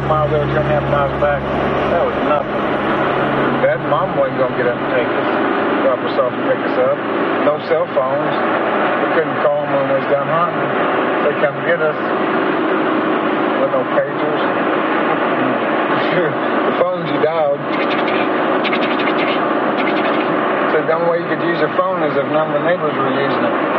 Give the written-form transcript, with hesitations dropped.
miles there, 2.5 miles back. That was nothing. Dad and Mom wasn't going to get up and take us, drop us off and pick us up. No cell phones. We couldn't call them when we was done hunting. They come get us with no pagers. The phones you dialed. So the only way you could use a phone is if none of the neighbors were using it.